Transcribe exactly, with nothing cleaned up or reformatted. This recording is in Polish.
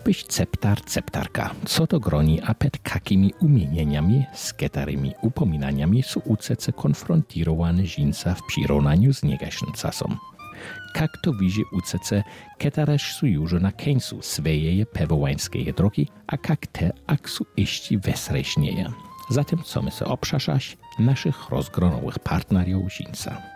byś ceptar, ceptarka, co to groni, a przed kakimi umienieniami, sketarymi upominaniami są ucece konfrontirowane żinca w przyrównaniu z niegaśnym czasem. Jak to widzi ucece, ketaresz są już na końcu swojej pewołańskiej drogi, a jak te aksu iści wesreśnieje. Zatem co my se obszaszać naszych rozgronowych partneriów żinca.